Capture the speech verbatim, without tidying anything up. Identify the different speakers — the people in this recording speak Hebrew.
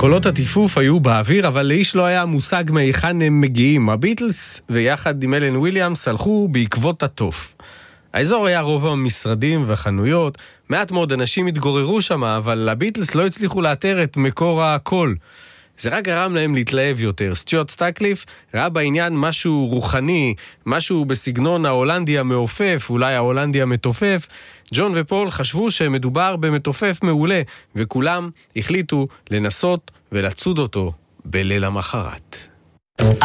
Speaker 1: קולות הטיפוף היו באוויר, אבל לאיש לא היה מושג מהיכן הם מגיעים. הביטלס ויחד עם אלן וויליאמס הלכו בעקבות התוף. האזור היה רוב המשרדים וחנויות, מעט מאוד אנשים התגוררו שם, אבל הביטלס לא הצליחו לאתר את מקור הקול. זה רק גרם להם להתלהב יותר. סטיוארט סטקליף ראה בעניין משהו רוחני, משהו בסגנון ההולנדי המעופף, אולי ההולנדי המתופף. ג'ון ופול חשבו שמדובר במתופף מעולה, וכולם החליטו לנסות ולצוד אותו בליל המחרת.